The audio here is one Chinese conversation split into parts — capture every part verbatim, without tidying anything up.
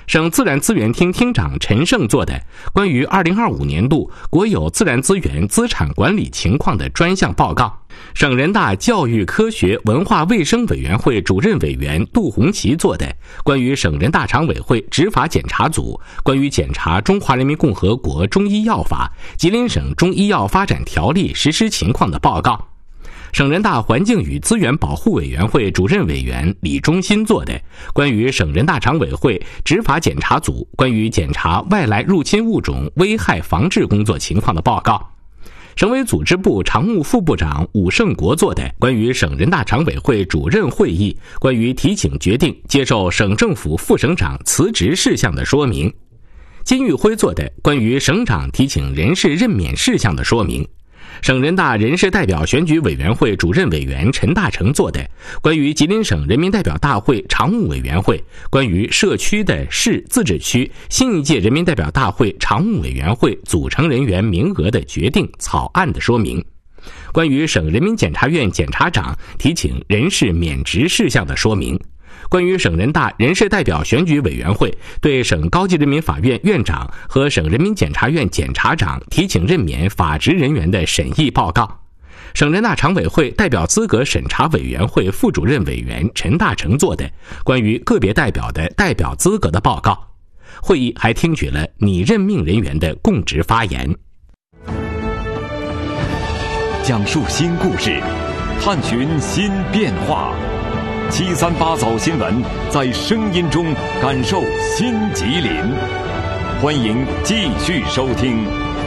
省自然资源厅厅长陈胜做的关于二零二五年度国有自然资源资产管理情况的专项报告，省人大教育科学文化卫生委员会主任委员杜红旗做的关于省人大常委会执法检查组关于检查中华人民共和国中医药法、吉林省中医药发展条例实施情况的报告，省人大环境与资源保护委员会主任委员李忠新做的关于省人大常委会执法检查组关于检查外来入侵物种危害防治工作情况的报告，省委组织部常务副部长武胜国做的关于省人大常委会主任会议关于提请决定接受省政府副省长辞职事项的说明，金玉辉做的关于省长提请人事任免事项的说明，省人大人事代表选举委员会主任委员陈大成做的关于吉林省人民代表大会常务委员会关于社区的市自治区新一届人民代表大会常务委员会组成人员名额的决定草案的说明，关于省人民检察院检察长提请人事免职事项的说明，关于省人大人事代表选举委员会对省高级人民法院院长和省人民检察院检察长提请任免法职人员的审议报告，省人大常委会代表资格审查委员会副主任委员陈大成做的关于个别代表的代表资格的报告。会议还听取了拟任命人员的供职发言。 讲述新故事，探寻新变化。七三八早新闻，在声音中感受新吉林。欢迎继续收听。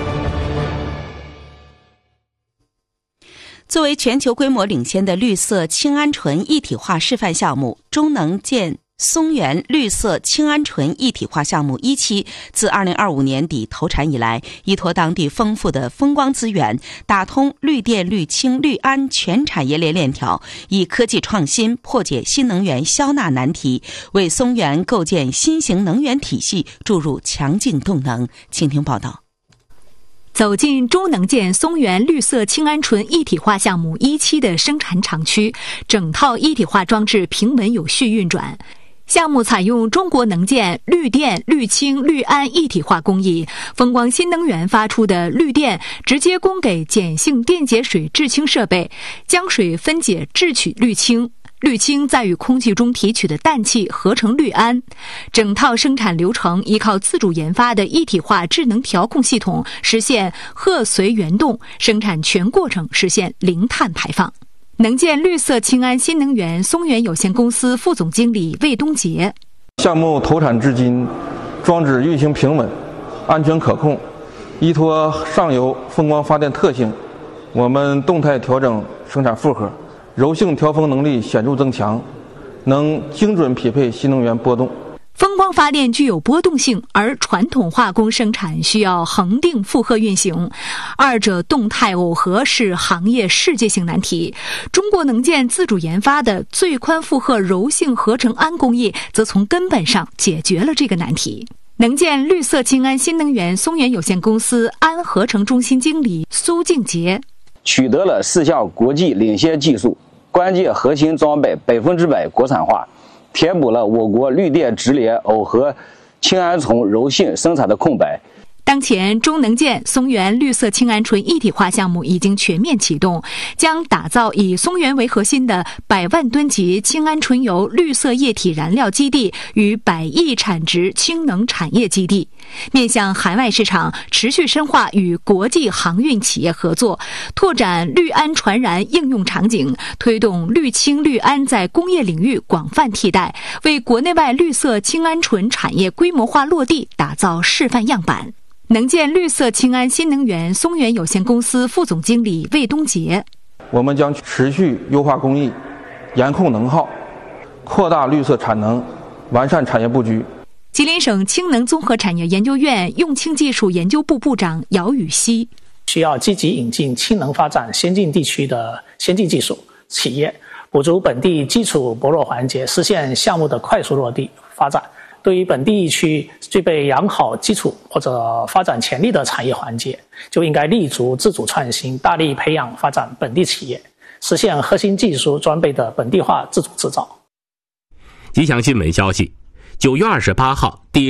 作为全球规模领先的绿色氢鹌鹑一体化示范项目，中能建松原绿色氢鹌鹑一体化项目一期自二零二五年底投产以来，依托当地丰富的风光资源，打通绿电、绿氢、绿铵全产业链链条，以科技创新破解新能源消纳难题，为松原构建新型能源体系注入强劲动能。请听报道。 走进中能建松原绿色氢鹌鹑一体化项目一期的生产厂区，整套一体化装置平稳有序运转。项目采用中国能建绿电、绿氢、绿铵一体化工艺，风光新能源发出的绿电直接供给碱性电解水制氢设备，将水分解制取氯氢，氯氢再与空气中提取的氮气合成氯铵。整套生产流程依靠自主研发的一体化智能调控系统，实现荷随原动，生产全过程实现零碳排放。能建绿色氢铵新能源松原有限公司副总经理魏东杰： 项目投产至今，装置运行平稳，安全可控。依托上游风光发电特性，我们动态调整生产负荷，柔性调峰能力显著增强，能精准匹配新能源波动。 风光发电具有波动性，而传统化工生产需要恒定负荷运行，二者动态耦合是行业世界性难题。中国能建自主研发的最宽负荷柔性合成铵工艺，则从根本上解决了这个难题。能建绿色氢铵新能源松原有限公司铵合成中心经理苏敬杰： 取得了四项国际领先技术，关键核心装备百分之百国产化，填补了我国绿电直联耦合氢铵锭柔性生产的空白。 当前，中能建松原绿色氢铵鹑一体化项目已经全面启动，将打造以松原为核心的百万吨级氢铵鹑油绿色液体燃料基地与百亿产值氢能产业基地，面向海外市场，持续深化与国际航运企业合作，拓展绿铵传燃应用场景，推动绿氢绿铵在工业领域广泛替代，为国内外绿色氢铵鹑产业规模化落地打造示范样板。能建绿色氢铵新能源松原有限公司副总经理魏东杰： 我们将持续优化工艺，严控能耗，扩大绿色产能，完善产业布局。 吉林省氢能综合产业研究院用氢技术研究部部长姚宇希： 需要积极引进氢能发展先进地区的先进技术企业，补足本地基础薄弱环节，实现项目的快速落地发展。对于本地区具备良好基础或者发展潜力的产业环节，就应该立足自主创新，大力培养发展本地企业，实现核心技术装备的本地化自主制造。 吉祥新闻消息，九月二十八号，第